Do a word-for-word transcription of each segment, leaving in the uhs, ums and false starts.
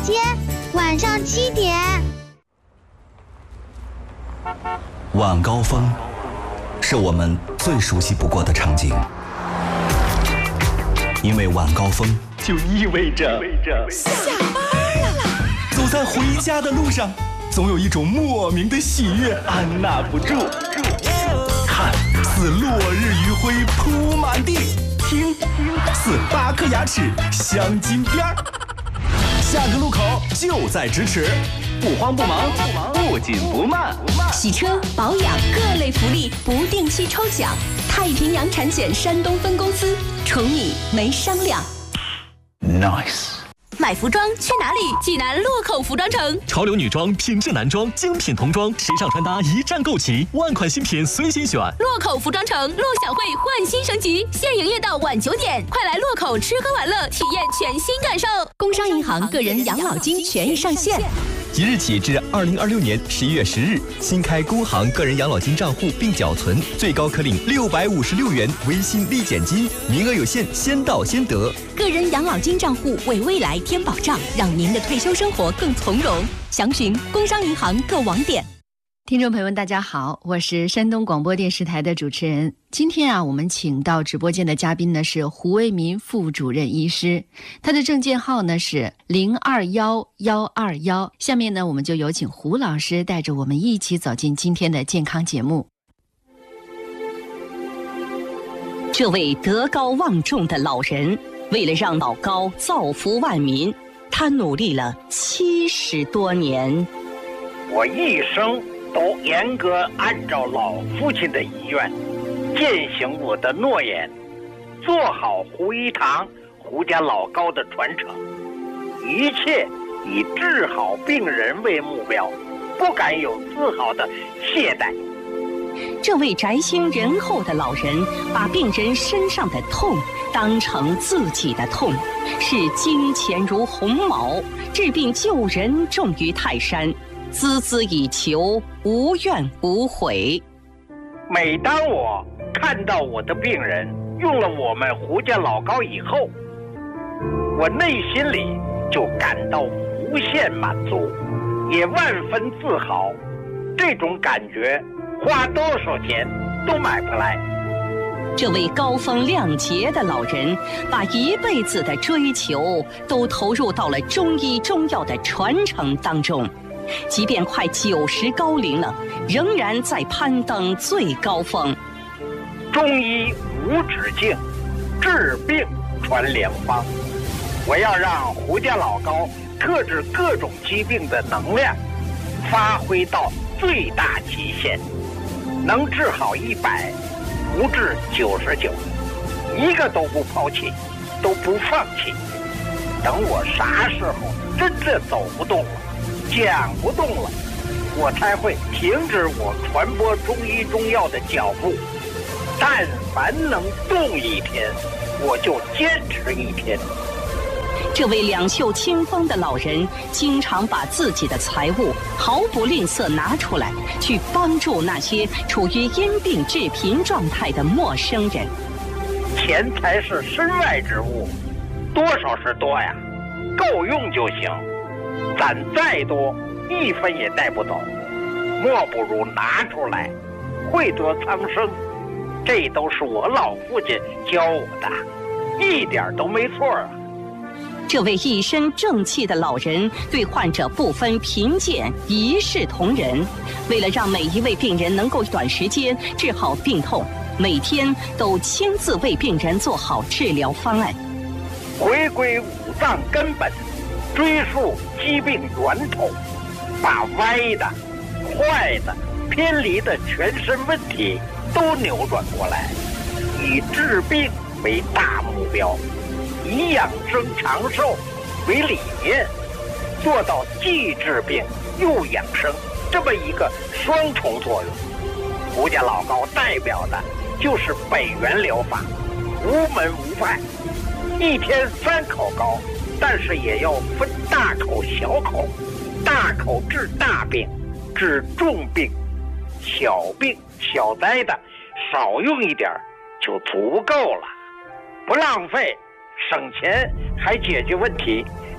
间晚上七点。 晚高峰是我们最熟悉不过的场景，因为晚高峰就意味着下班了。 走在回家的路上，总有一种莫名的喜悦按捺不住。看似落日余晖铺满地，听似八颗牙齿镶金边儿。下个路口就在咫尺，不慌不忙，不紧不慢。 洗车保养各类福利不定期抽奖，太平洋产险山东分公司，宠你没商量。 Nice。 买服装去哪里？济南洛口服装城， 潮流女装、品质男装、精品童装，时尚穿搭一站购齐，万款新品随心选。 洛口服装城陆小慧焕新升级，现营业到晚九点，快来洛口吃喝玩乐，体验全新感受。工商银行个人养老金权益上线。 即日起至二零二六年十一月十日，新开工行个人养老金账户并缴存，最高可领六百五十六元微信立减金，名额有限，先到先得。 个人养老金账户为未来添保障，让您的退休生活更从容。详询工商银行各网点。 听众朋友们，大家好，我是山东广播电视台的主持人。今天啊，我们请到直播间的嘉宾呢是胡为民副主任医师，他的证件号呢是零二幺幺二幺。下面呢，我们就有请胡老师带着我们一起走进今天的健康节目。 这位德高望重的老人，为了让老高造福万民，他努力了七十多年。 我一生都严格按照老父亲的遗愿，践行我的诺言，做好胡一堂、胡家老高的传承，一切以治好病人为目标，不敢有丝毫的懈怠。 这位宅心仁厚的老人，把病人身上的痛当成自己的痛，视金钱如鸿毛，治病救人重于泰山，孜孜以求，无怨无悔。 每当我看到我的病人用了我们胡家老高以后，我内心里就感到无限满足，也万分自豪。这种感觉花多少钱都买不来。 这位高风亮节的老人，把一辈子的追求都投入到了中医中药的传承当中，即便快九十高龄了，仍然在攀登最高峰。 中医无止境，治病传良方。我要让胡家老高克制各种疾病的能量发挥到最大极限，能治好一百，不治九十九，一个都不抛弃，都不放弃。等我啥时候真正走不动了，讲不动了，我才会停止我传播中医中药的脚步。但凡能动一天，我就坚持一天。 这位两袖清风的老人，经常把自己的财物毫不吝啬拿出来，去帮助那些处于因病致贫状态的陌生人。 钱财是身外之物，多少是多呀，够用就行。攒再多，一分也带不走，莫不如拿出来，惠泽苍生。这都是我老父亲教我的，一点都没错啊。 这位一身正气的老人，对患者不分贫贱，一视同仁。为了让每一位病人能够短时间治好病痛，每天都亲自为病人做好治疗方案。 回归五脏根本，追溯疾病源头，把歪的、坏的、偏离的全身问题都扭转过来，以治病为大目标，以养生长寿为理念，做到既治病又养生这么一个双重作用。胡家老高代表的就是北元疗法，无门无派，一天三口高，但是也要分大口小口，大口治大病，治重病，小病小灾的少用一点就足够了，不浪费，省钱还解决问题，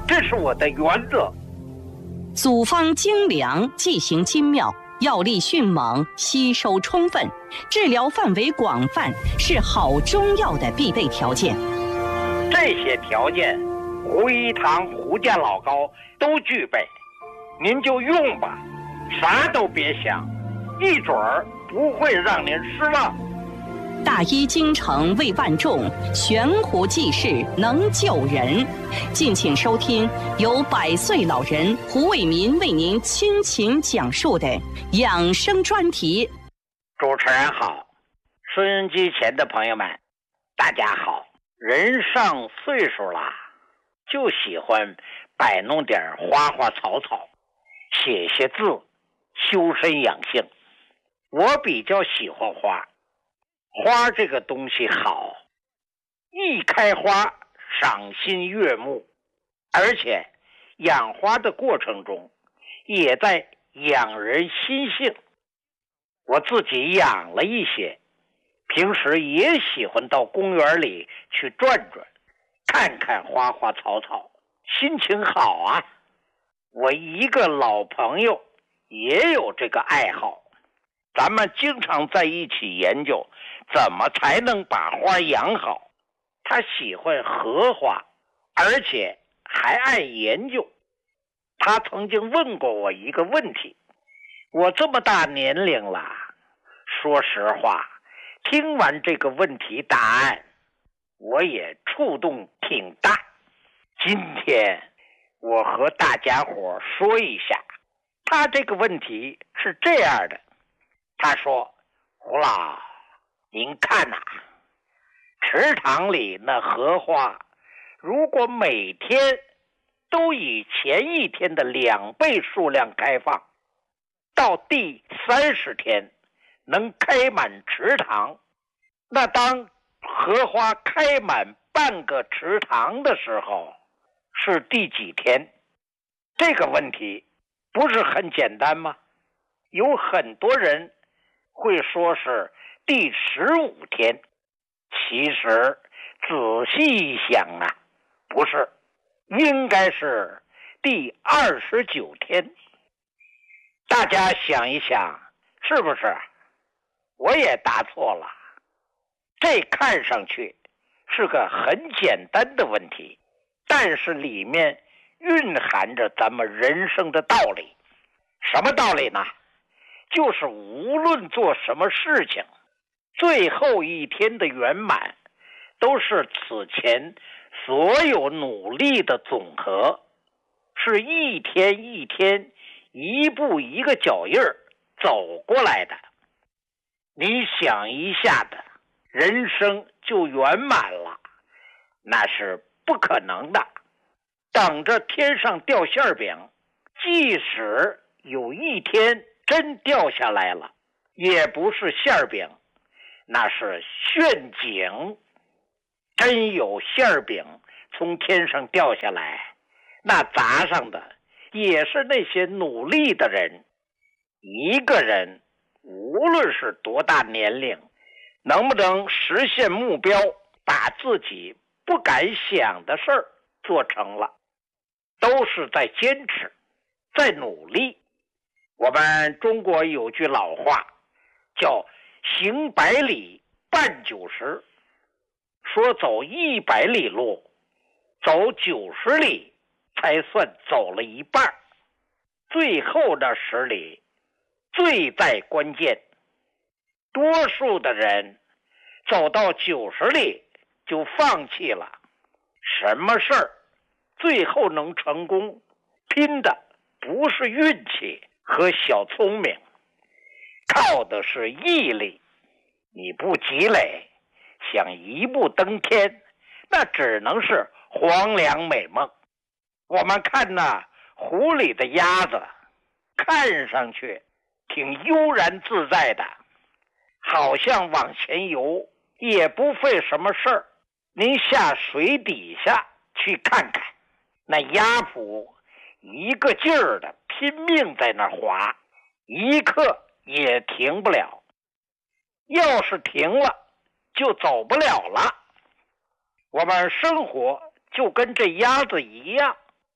这是我的原则。 组方精良，剂型精妙，药力迅猛，吸收充分，治疗范围广泛，是好中药的必备条件。 这些条件，胡一堂、胡家老高都具备，您就用吧，啥都别想，一准儿不会让您失望。 大医精诚为万众，悬壶济世能救人。敬请收听由百岁老人胡卫民为您倾情讲述的养生专题。 主持人好，收音机前的朋友们，大家好。人上岁数了，就喜欢摆弄点花花草草，写写字，修身养性。我比较喜欢花。花这个东西好，一开花赏心悦目，而且养花的过程中也在养人心性。我自己养了一些，平时也喜欢到公园里去转转，看看花花草草，心情好啊。我一个老朋友也有这个爱好，咱们经常在一起研究怎么才能把花养好。他喜欢荷花，而且还爱研究。他曾经问过我一个问题，我这么大年龄了，说实话，听完这个问题答案，我也触动挺大。今天我和大家伙说一下，他这个问题是这样的。他说，胡老，您看呐、啊，池塘里那荷花，如果每天都以前一天的两倍数量开放，到第三十天能开满池塘，那当荷花开满半个池塘的时候，是第几天？这个问题不是很简单吗？有很多人会说是第十五天，其实仔细一想啊，不是，应该是第二十九天。大家想一想，是不是？我也答错了。这看上去是个很简单的问题，但是里面蕴含着咱们人生的道理。什么道理呢？就是无论做什么事情，最后一天的圆满都是此前所有努力的总和，是一天一天一步一个脚印儿走过来的。你想一下的，人生就圆满了，那是不可能的。等着天上掉馅饼，即使有一天真掉下来了，也不是馅饼，那是陷阱。真有馅饼从天上掉下来，那砸上的也是那些努力的人。一个人无论是多大年龄，能不能实现目标，把自己不敢想的事儿做成了，都是在坚持，在努力。我们中国有句老话叫行百里半九十，说走一百里路，走九十里才算走了一半，最后的十里最在关键。多数的人走到九十里就放弃了。什么事儿最后能成功，拼的不是运气和小聪明，靠的是毅力。你不积累，想一步登天，那只能是黄粱美梦。我们看那湖里的鸭子，看上去挺悠然自在的，好像往前游，也不费什么事儿。您下水底下去看看，那鸭蹼一个劲儿的拼命在那滑，一刻也停不了。要是停了，就走不了了。我们生活就跟这鸭子一样，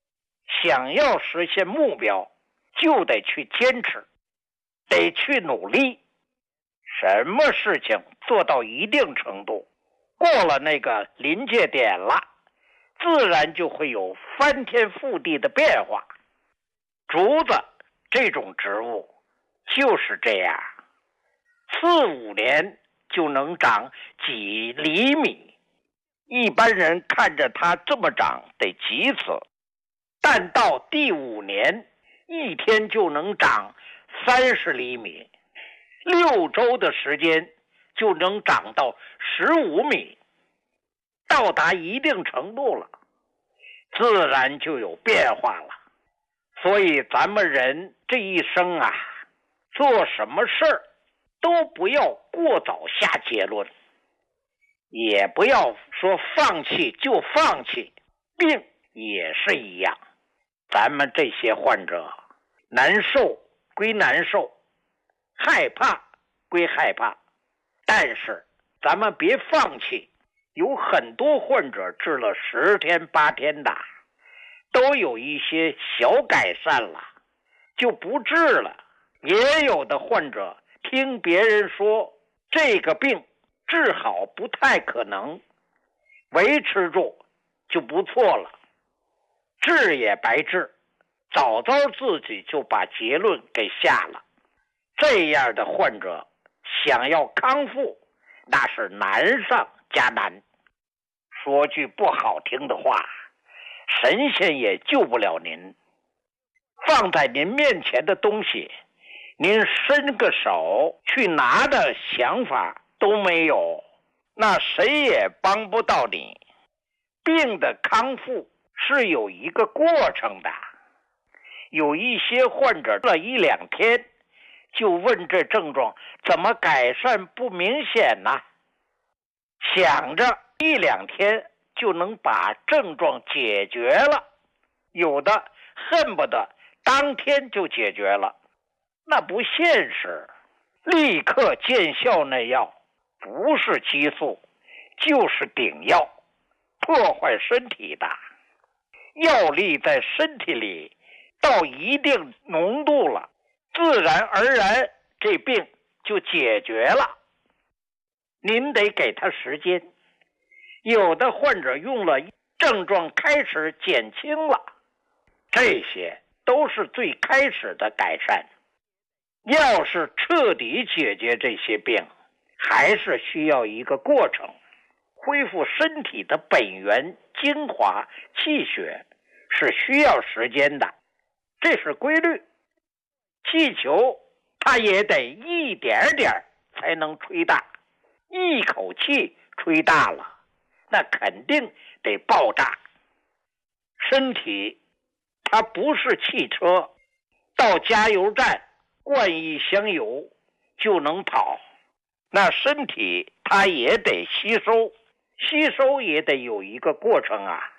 想要实现目标，就得去坚持，得去努力。什么事情做到一定程度，过了那个临界点了，自然就会有翻天覆地的变化。竹子这种植物就是这样，四五年就能长几厘米，一般人看着它这么长得急死，但到第五年一天就能长三十厘米，六周的时间就能长到十五米，到达一定程度了，自然就有变化了。所以咱们人这一生啊，做什么事儿都不要过早下结论，也不要说放弃就放弃。病也是一样，咱们这些患者难受归难受，害怕归害怕，但是咱们别放弃。有很多患者治了十天八天的，都有一些小改善了，就不治了。也有的患者听别人说这个病治好不太可能，维持住就不错了，治也白治，早早自己就把结论给下了。这样的患者想要康复，那是难上加难。说句不好听的话，神仙也救不了您。放在您面前的东西，您伸个手去拿的想法都没有，那谁也帮不到你。病的康复是有一个过程的，有一些患者了一两天就问这症状怎么改善不明显呢？想着一两天就能把症状解决了，有的恨不得当天就解决了，那不现实。立刻见效那药不是激素就是顶药，破坏身体的。药力在身体里到一定浓度了，自然而然这病就解决了。您得给他时间。有的患者用了，症状开始减轻了，这些都是最开始的改善。要是彻底解决这些病，还是需要一个过程，恢复身体的本源精华气血是需要时间的，这是规律。气球它也得一点点才能吹大，一口气吹大了，那肯定得爆炸。身体它不是汽车，到加油站灌一箱油就能跑，那身体它也得吸收，吸收也得有一个过程啊。